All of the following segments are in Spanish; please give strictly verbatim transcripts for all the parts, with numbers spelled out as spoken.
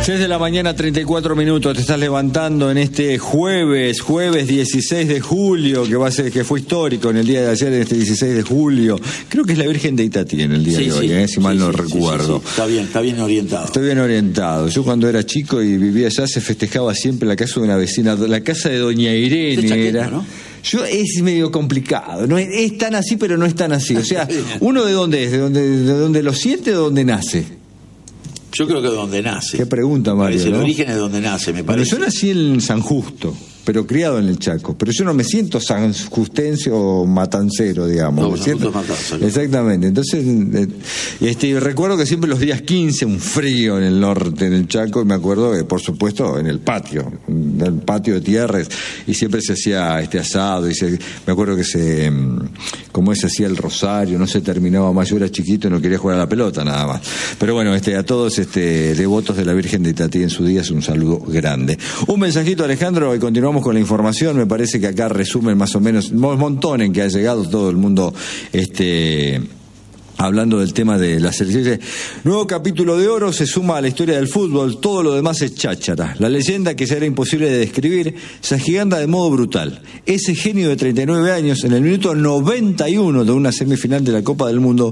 seis de la mañana, treinta y cuatro minutos. Te estás levantando en este jueves, jueves dieciséis de julio, que va a ser, que fue histórico en el día de ayer, en este dieciséis de julio. Creo que es la Virgen de Itatí en el día sí, de hoy, sí, eh, si mal sí, no sí, recuerdo. Sí, sí, sí. Está bien, está bien orientado. Estoy bien orientado. Yo cuando era chico y vivía allá se festejaba siempre en la casa de una vecina, la casa de Doña Irene Chaqueño, era. ¿no? Yo es medio complicado, no es, es tan así pero no es tan así. O sea, uno de dónde es, de dónde, de dónde lo siente, de dónde nace. Yo creo que de donde nace. Qué pregunta, Mario, parece, ¿no? El origen es de donde nace, me parece. Bueno, yo nací en San Justo, pero criado en el Chaco. Pero yo no me siento sanjustense o matancero, digamos. No, me San siento... Justo es Matanza, claro. Exactamente. Entonces, eh, este, recuerdo que siempre los días quince, un frío en el norte, en el Chaco, y me acuerdo que, por supuesto, en el patio, en el patio de tierras, y siempre se hacía este asado, y se, me acuerdo que se, como se hacía el rosario, no se terminaba más. Yo era chiquito y no quería jugar a la pelota, nada más. Pero bueno, este, a todos este, devotos de la Virgen de Itatí en su día es un saludo grande. Un mensajito, Alejandro, y continuamos con la información. Me parece que acá resumen más o menos, un montón en que ha llegado todo el mundo este hablando del tema de la selección. Nuevo capítulo de oro se suma a la historia del fútbol, todo lo demás es cháchara. La leyenda, que ya era imposible de describir, se agiganta de modo brutal. Ese genio de treinta y nueve años, en el minuto noventa y uno de una semifinal de la Copa del Mundo,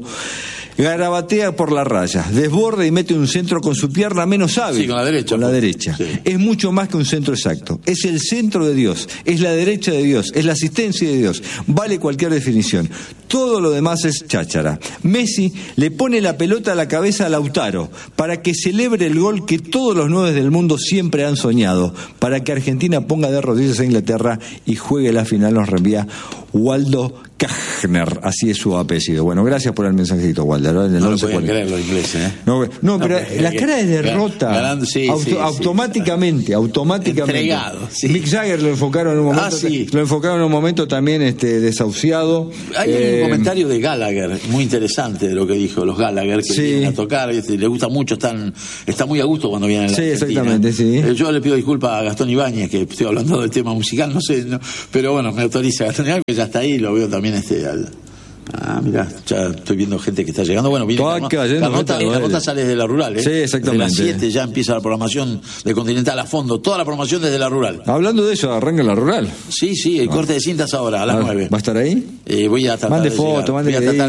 garabatea por la raya, desborda y mete un centro con su pierna menos hábil. Sí, con la derecha. Con la derecha. Sí. Es mucho más que un centro exacto. Es el centro de Dios, es la derecha de Dios, es la asistencia de Dios. Vale cualquier definición. Todo lo demás es cháchara. Messi le pone la pelota a la cabeza a Lautaro para que celebre el gol que todos los nueve del mundo siempre han soñado, para que Argentina ponga de rodillas a Inglaterra y juegue la final. Nos reenvía Waldo Kachner, así es su apellido. Bueno, gracias por el mensajito, Waldo. En el no lo once podían creer los ingleses, ¿eh? No, no, no, pero pero la cara de derrota, ganando, sí, auto, sí, automáticamente, sí. automáticamente. Entregado, sí. Mick Jagger lo enfocaron en un momento, Ah, sí. lo enfocaron en un momento también este, desahuciado. Hay eh, un comentario de Gallagher, muy interesante de lo que dijo los Gallagher, que sí. vienen a tocar, este, les gusta mucho, están, está muy a gusto cuando vienen a la Sí, Argentina. exactamente, sí. Eh, yo le pido disculpas a Gastón Ibáñez, que estoy hablando del tema musical, no sé, no, pero bueno, me autoriza Gastón Ibáñez, que ya está ahí, lo veo también este al... Ah, mirá, ya estoy viendo gente que está llegando. Bueno, viene Toda la, cayendo, la nota, gente, la nota sale de la rural, ¿eh? Sí, exactamente. De las siete ya empieza la programación de Continental a fondo, toda la programación desde la rural. Hablando de eso, arranca la rural. Sí, sí, el Ah. corte de cintas ahora, a las Ah, nueve. ¿Va a estar ahí? Eh, voy a tratar Mande de foto, llegar. mande Voy a que tratar